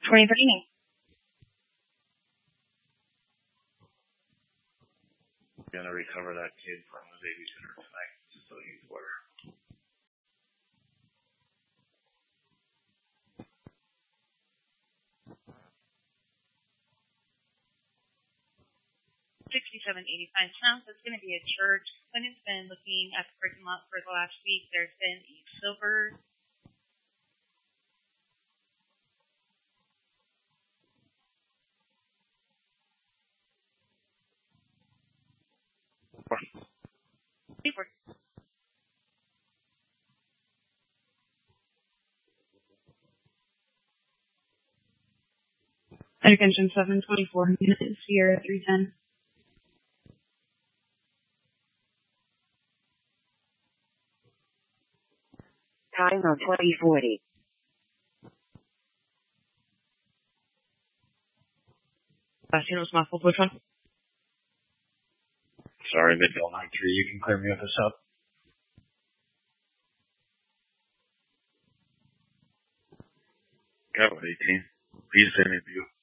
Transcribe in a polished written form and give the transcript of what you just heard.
2013. Gonna recover that kid from the babysitter tonight, just so he's aware. £67.85. It's going to be a church. Clint's been looking at the parking lot for the last week. There's been a silver Attention 724 units, Sierra 310. Time on 2040. Latinos muffled, which one? Sorry, Midville 93, you can clear me of this up. Got 18. Peace in view.